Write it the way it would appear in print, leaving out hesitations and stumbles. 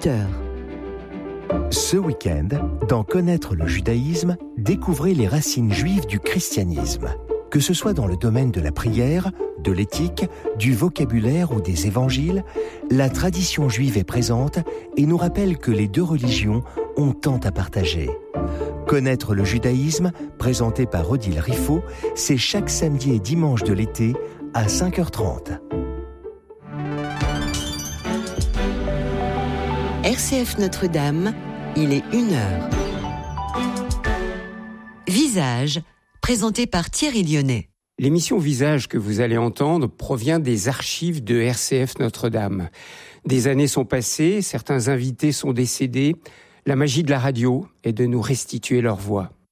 8h. Ce week-end, dans Connaître le judaïsme, découvrez les racines juives du christianisme. Que ce soit dans le domaine de la prière, de l'éthique, du vocabulaire ou des évangiles, la tradition juive est présente et nous rappelle que les deux religions ont tant à partager. Connaître le judaïsme, présenté par Odile Riffaut, c'est chaque samedi et dimanche de l'été à 5h30. RCF Notre-Dame, il est 1h. Visage, présenté par Thierry Lyonnais. L'émission Visage que vous allez entendre provient des archives de RCF Notre-Dame. Des années sont passées, certains invités sont décédés. La magie de la radio est de nous restituer leur voix.